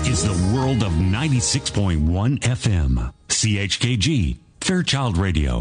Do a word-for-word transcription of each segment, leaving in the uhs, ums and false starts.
is the world of ninety-six point one F M C H K G Fairchild Radio。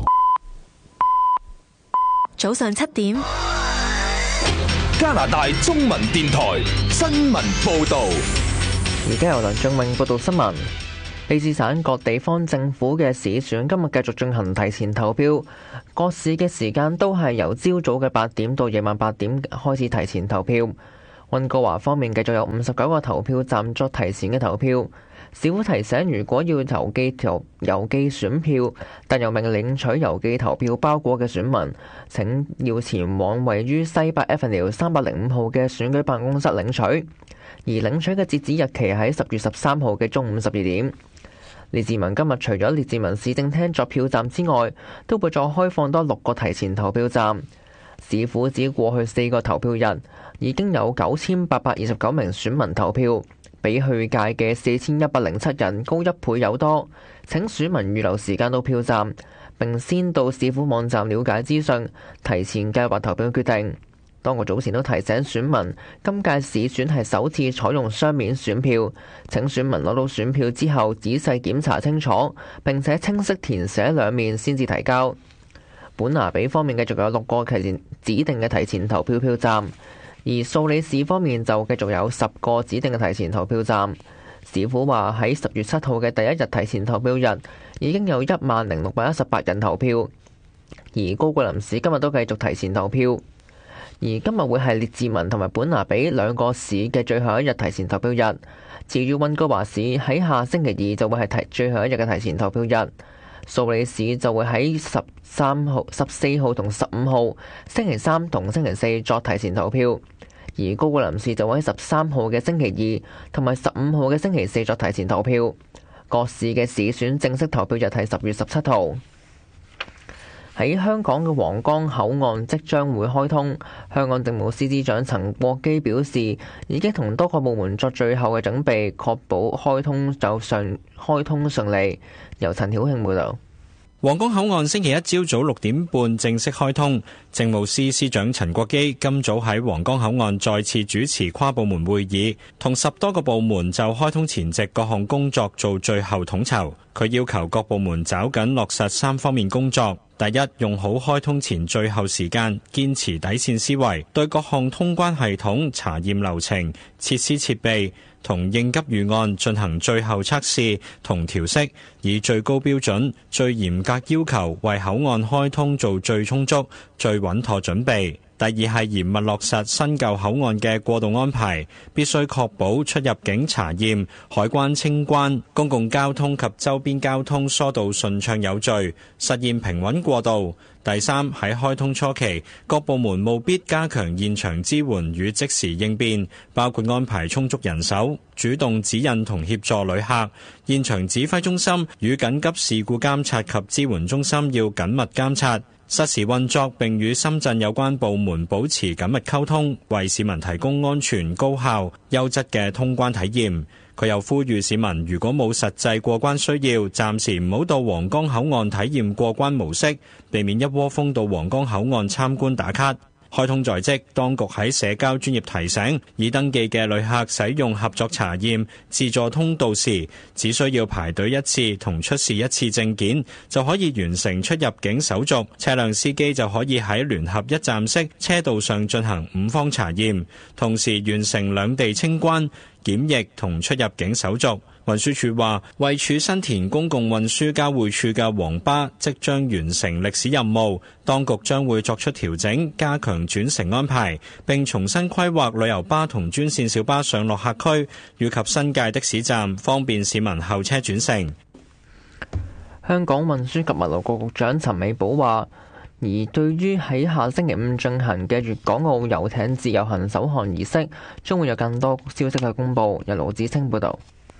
早上七點， 加拿大中文電台新聞報道。 而家由梁俊永報道新聞。卑詩省各地方政府嘅市選今日繼續進行提前投票，各市嘅時間都係由朝早嘅八點到夜晚八點開始提前投票。溫哥華方面繼續有五十九個投票站作提前嘅投票。市府提醒，如果要郵寄投郵寄選票，但又未領取郵寄投票包裹嘅選民，請要前往位於西八 Avenue 三百零五號嘅選舉辦公室領取，而領取嘅截止日期喺十月十三號嘅中午十二點。列治文今日除咗列治文市政廳作票站之外，都會再開放多六個提前投票站。市府指過去四個投票日已經有九千八百二十九名選民投票，比去屆嘅四千一百零七人高一倍有多。請選民預留時間到票站，並先到市府網站了解資訊，提前計劃投票決定。當局早前都提醒選民，今屆市選係首次採用雙面選票，請選民攞到選票之後仔細檢查清楚，並且清晰填寫兩面先至提交。本拿比方面繼續有六個提前指定嘅提前投票票站，而素里市方面就繼續有十個指定嘅提前投票站。市府話喺十月七號嘅第一日提前投票日，已經有一萬零六百一十八人投票，而高貴林市今日都繼續提前投票。而今日會係列治文同埋本拿比兩個市嘅最後一日提前投票日。至於溫哥華市喺下星期二就會係提最後一日嘅提前投票日。素里市就會喺十三號、十四號同十五號星期三同星期四作提前投票，而高貴林市就會喺十三號嘅星期二同埋十五號嘅星期四作提前投票。各市嘅市選正式投票日係十月十七號。喺香港嘅皇崗口岸即將會開通，香港政務司司長陳國基表示，已經同多個部門作最後嘅準備，確保開通就順開通順利。由陳曉慶報導。 皇崗口岸星期一朝早六點半正式開通，政務司司長陳國基今早喺皇崗口岸再次主持跨部門會議，同十多個部門就開通前夕各項工作做最後統籌。佢要求各部門抓緊落實三方面工作。第一，用好開通前最後時間，堅持底線思維，對各項通關系統、查驗流程、設施設備同應急預案進行最後測試同調適，以最高標準、最嚴格要求為口岸開通做最充足、最穩妥準備。第二係嚴密落實新舊口岸嘅過渡安排，必須確保出入境查驗、海關清關、公共交通及周邊交通疏導順暢有序，實現平穩過渡。第三，喺開通初期，各部門務必加強現場支援與即時應變，包括安排充足人手，主動指引同協助旅客。現場指揮中心與緊急事故監察及支援中心要緊密監察，實時運作，並與深圳有關部門保持緊密溝通，為市民提供安全、高效、優質嘅通關體驗。佢又呼籲市民，如果冇實際過關需要，暫時唔好到皇崗口岸體驗過關模式，避免一窩蜂到皇崗口岸參觀打卡。開通在即，當局喺社交專頁提醒，已登記嘅旅客使用合作查驗自助通道時，只需要排隊一次同出示一次證件，就可以完成出入境手續。車輛司機就可以喺聯合一站式車道上進行五方查驗，同時完成兩地清關、檢疫同出入境手續。運輸署話，位處新田公共運輸交匯處嘅黃巴即將完成歷史任務，當局將會作出調整，加強轉乘安排，並重新規劃旅遊巴同專線小巴上落客區，以及新界的士站，方便市民候車轉乘。 香港運輸及物流局局長陳美寶話，而對於喺下星期五進行嘅粵港澳遊艇自由行首航儀式，將會有更多消息去公佈。由盧子清報導。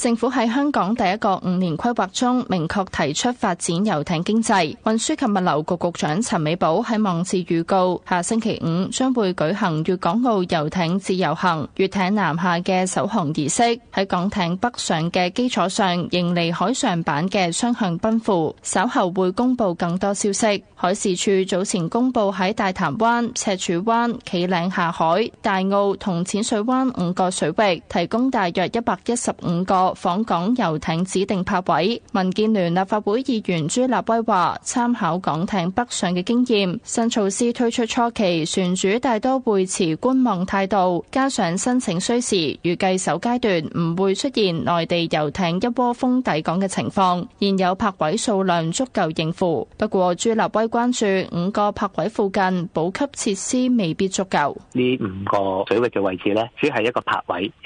政府喺香港第一個五年規劃中明確提出發展遊艇經濟。運輸及物流局局長陳美寶喺網誌預告，下星期五將會舉行粵港澳遊艇自由行粵艇南下嘅首航儀式，喺港艇北上嘅基礎上迎嚟海上版嘅雙向奔赴。稍後會公布更多消息。海事處早前公布喺大潭灣、赤柱灣、企嶺下海、大澳同淺水灣五個水域提供大約一百一十五個訪港遊艇指定泊位。民建聯立法會議員朱立威話，參考港艇北上嘅經驗，新措施推出初期，船主大多會持觀望態度，加上申請需時，預計首階段唔會出現內地遊艇一窩蜂抵港嘅情況，現有泊位數量足夠應付。不過朱立威關注五個泊位附近補給設施未必足夠。 呢五個水域嘅位置呢，只係一個泊位。